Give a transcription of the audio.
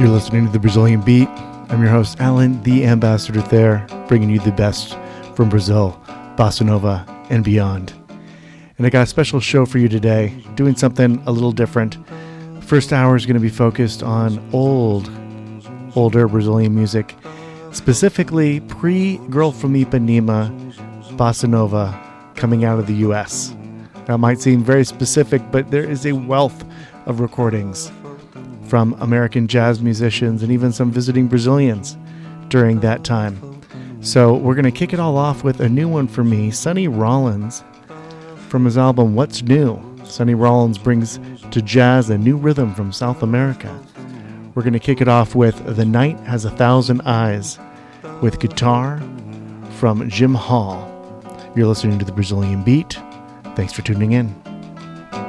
You're listening to The Brazilian Beat. I'm your host, Alan, the Ambassador there, bringing you the best from Brazil, Bossa Nova, and beyond. And I got a special show for you today, doing something a little different. First hour is going to be focused on older Brazilian music, specifically pre-Girl from Ipanema, Bossa Nova, coming out of the U.S. That might seem very specific, but there is a wealth of recordings from American jazz musicians and even some visiting Brazilians during that time. So we're going to kick it all off with a new one for me, Sonny Rollins, from his album What's New. Sonny Rollins brings to jazz a new rhythm from South America. We're going to kick it off with The Night Has a Thousand Eyes with guitar from Jim Hall. You're listening to The Brazilian Beat. Thanks for tuning in.